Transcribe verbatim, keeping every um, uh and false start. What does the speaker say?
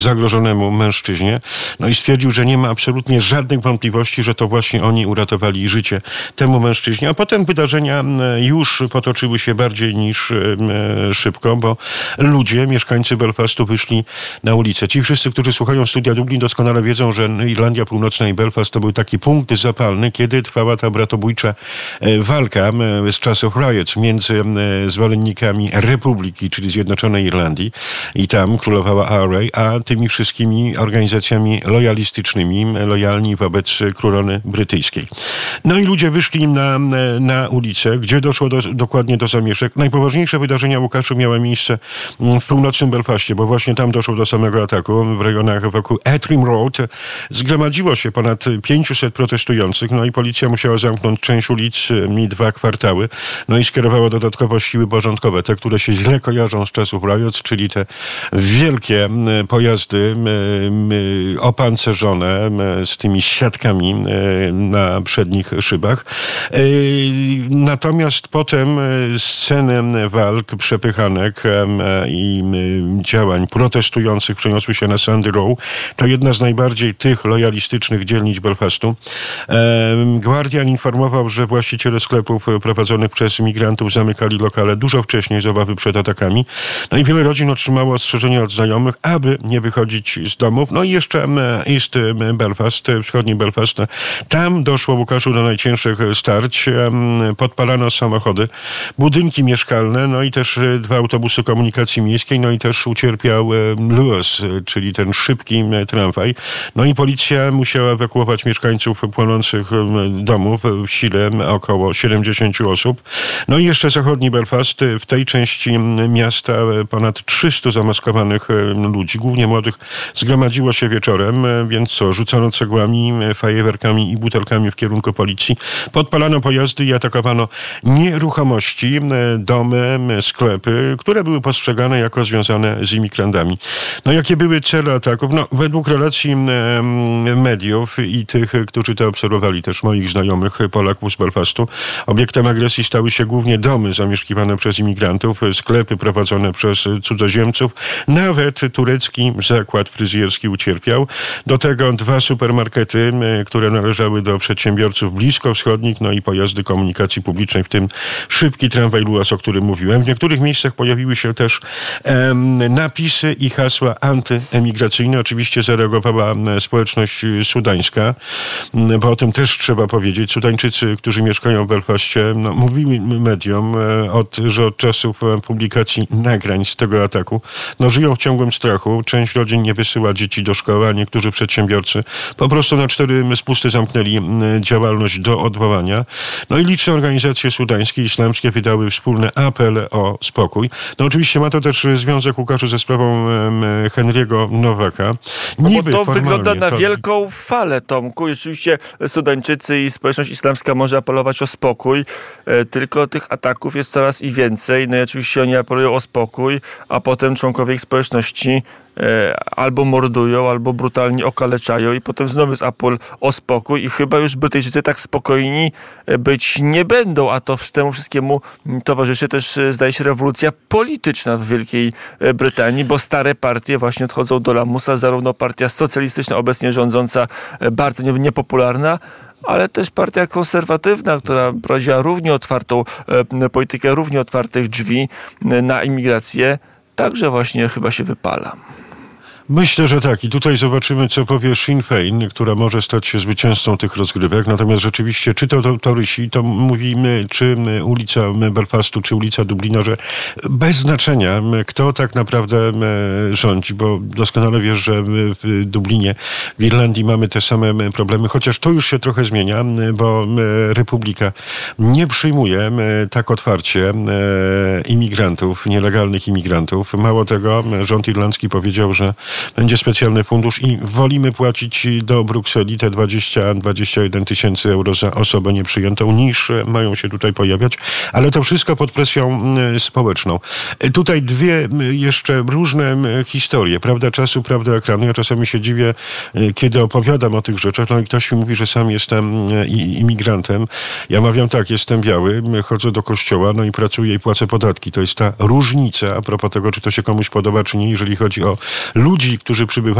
zagrożonemu mężczyźnie. No i stwierdził, że nie ma absolutnie żadnych wątpliwości, że to właśnie oni uratowali życie temu mężczyźnie. A potem wydarzenia już potoczyły się bardziej niż szybko, bo ludzie, mieszkańcy Belfastu wyszli na ulicę. Ci wszyscy, którzy słuchają Studia Dublin, doskonale wiedzą, że Irlandia Północna i Belfast to był taki punkt zapalny, kiedy trwała ta bratobójcza walka z czasów riots między zwolennikami Republiki, czyli Zjednoczonej Irlandii, i tam królowała R A, a tymi wszystkimi organizacjami lojalistycznymi, lojalni wobec korony brytyjskiej. No i ludzie wyszli na, na ulicę, gdzie doszło do, dokładnie do zamieszek. Najpoważniejsze wydarzenia, Łukaszu, miały miejsce w północnym Belfaście, bo właśnie tam doszło do samego ataku. W rejonach wokół Etrim Road zgromadziło się ponad pięciuset protestujących, no i policja musiała zamknąć część ulic i dwa kwartały, no i skierowała dodatkowo siły porządkowe, te, które się źle kojarzą z czasów riots, czyli te wielkie pojazdy opancerzone z tymi siatkami na przednich szybach. Natomiast potem sceny walk, przepychanek i działań protestujących przeniosły się na Sandy Row. To jedna z najbardziej tych lojalistycznych dzielnic Belfastu. Guardian informował, że właściciele sklepów prowadzonych przez imigrantów zamykali lokale dużo wcześniej z obawy przed atakami. No i wiele rodzin otrzymało ostrzeżenie od znajomych, aby nie wychodzić z domów. No i jeszcze East Belfast, wschodni Belfast. Tam doszło, Łukaszu, do najcięższych starć. Podpalano samochody, budynki mieszkalne, no i też dwa autobusy komunikacji miejskiej, no i też ucierpiał Luas, czyli ten szybki tramwaj. No i policja musiała ewakuować mieszkańców płonących domów, w sile około siedemdziesięciu osób. No i jeszcze zachodni Belfast. W tej części miasta ponad trzystu zamaskowanych ludzi, głównie młodych, zgromadziło się wieczorem, więc co, rzucono cegłami, fajerwerkami i butelkami w kierunku policji. Podpalano pojazdy i atakowano nieruchomości, domy, sklepy, które były postrzegane jako związane z imigrantami. No jakie były cele ataków? No według relacji mediów i tych, którzy to obserwowali, też moich znajomych Polaków z Belfastu, obiektem agresji stały się głównie domy zamieszkiwane przez imigrantów, sklepy prowadzone przez cudzoziemców, nawet turecki zakład fryzjerski ucierpiał. Do tego dwa supermarkety, które należały do przedsiębiorców bliskowschodnich, no i pojazdy komunikacji publicznej, w tym szybki tramwaj Luas, o którym mówiłem. W niektórych miejscach pojawiły się też em, napisy i hasła antyemigracyjne. Oczywiście zareagowała społeczność sudańska, bo o tym też trzeba powiedzieć. Sudańczycy, którzy mieszkają w Belfaście, no, mówili mediom, od, że od czasów publikacji nagrań z tego ataku, no, żyją w ciągłym strachu. Część rodzin nie wysyła dzieci do szkoły, a niektórzy przedsiębiorcy po prostu na cztery spusty zamknęli działalność do odwołania. No i liczne organizacje sudańskie, islamskie wydały wspólny apel o spokój. No oczywiście ma to też związek, Łukaszu, ze sprawą Henry'ego Nowaka. Niby no bo to wygląda na to... wielką falę, Tomku. I oczywiście Sudańczycy i społeczność islamska może apelować o spokój, tylko tych ataków jest coraz i więcej. No i oczywiście oni apelują o spokój, a potem członkowie ich społeczności albo mordują, albo brutalnie okaleczają i potem znowu jest apel o spokój i chyba już Brytyjczycy tak spokojni być nie będą, a to temu wszystkiemu towarzyszy też, zdaje się, rewolucja polityczna w Wielkiej Brytanii, bo stare partie właśnie odchodzą do lamusa, zarówno partia socjalistyczna obecnie rządząca, bardzo niepopularna, ale też partia konserwatywna, która prowadziła równie otwartą politykę, równie otwartych drzwi na imigrację, także właśnie chyba się wypala. Myślę, że tak. I tutaj zobaczymy, co powie Sinn Féin, która może stać się zwycięzcą tych rozgrywek. Natomiast rzeczywiście, czy to torysi, to mówimy, czy ulica Belfastu, czy ulica Dublina, że bez znaczenia, kto tak naprawdę rządzi, bo doskonale wiesz, że w Dublinie, w Irlandii mamy te same problemy, chociaż to już się trochę zmienia, bo Republika nie przyjmuje tak otwarcie imigrantów, nielegalnych imigrantów. Mało tego, rząd irlandzki powiedział, że będzie specjalny fundusz i wolimy płacić do Brukseli te dwadzieścia dwadzieścia jeden tysięcy euro za osobę nieprzyjętą, niż mają się tutaj pojawiać, ale to wszystko pod presją społeczną. Tutaj dwie jeszcze różne historie, prawda czasu, prawda ekranu. Ja czasami się dziwię, kiedy opowiadam o tych rzeczach, no i ktoś mi mówi, że sam jestem imigrantem. Ja mawiam tak, jestem biały, chodzę do kościoła, no i pracuję i płacę podatki. To jest ta różnica, a propos tego, czy to się komuś podoba, czy nie, jeżeli chodzi o ludzi ludzi, którzy przybywają